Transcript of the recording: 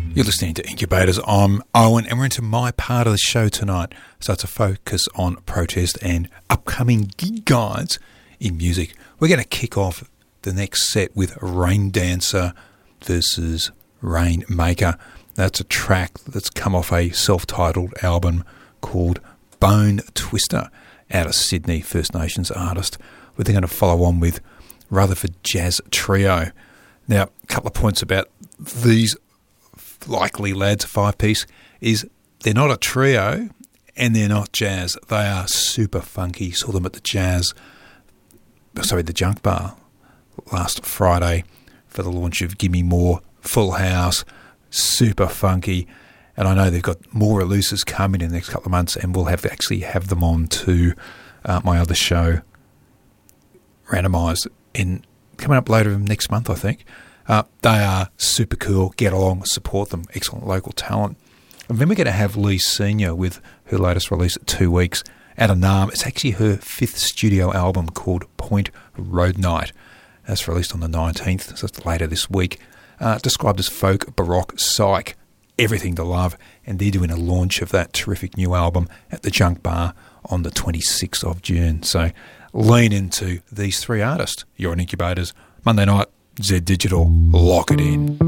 You're listening to Incubators. I'm Owen, and we're into my part of the show tonight. So it's a focus on protest and upcoming gig guides in music. We're going to kick off the next set with Rain Dancer versus Rainmaker. That's a track that's come off a self-titled album called Bone Twister out of Sydney, First Nations artist. We're then going to follow on with Rutherford Jazz Trio. Now, a couple of points about these likely lads, five-piece, is they're not a trio and they're not jazz. They are super funky. Saw them at the Junk Bar last Friday for the launch of Gimme More, full house, super funky. And I know they've got more releases coming in the next couple of months, and we'll have them on to my other show, Randomised, coming up later next month, I think. They are super cool. Get along, support them. Excellent local talent. And then we're going to have Lee Senior with her latest release at 2 weeks out of Naarm. It's actually her fifth studio album called Point Road Night. That's released on the 19th, so it's later this week. Described as folk, baroque, psych, everything to love. And they're doing a launch of that terrific new album at the Junk Bar on the 26th of June. So lean into these three artists. You're on Incubators, Monday night, Z Digital. Lock it in.